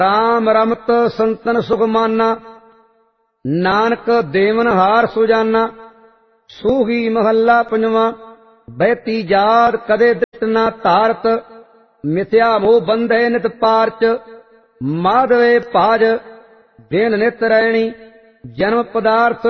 ਰਾਮ ਰਮਤ ਸੰਤਨ ਸੁਖ ਮਾਨਾ, ਨਾਨਕ ਦੇਵਨ ਹਾਰ ਸੁਜਾਨਾ। ਸੂਹੀ ਮਹੱਲਾ ਪੰਜਵਾਂ। ਬਹਿਤੀ ਜਾਤ ਕਦੇ ਦ੍ਰਿਸ਼ਟ ਨਾ ਧਾਰਤ, ਮਿਥਿਆ ਮੋਹ ਬੰਧੇ ਨਿਤ ਪਾਰਚ। ਮਾਧਵੇ ਭਾਜ ਦਿਨ ਨਿਤ ਰਹਿਣੀ, ਜਨਮ ਪਦਾਰਥ